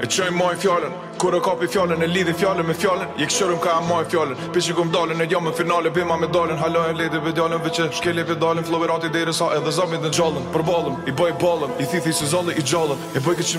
E qoj moj fjallën, kur e kapi fjallën, e lidhi fjallën me fjallën. Je këshërëm ka e moj fjallën, pishi kum dalën, e jam në finale, bima me dalën. Halo e ledi pedalën, veqe shkeli pedalën, flowerati deri sa edhe zamit në gjallën. Për balëm, i bëj balëm, i thithi se zalli i gjallën. E bëj këtë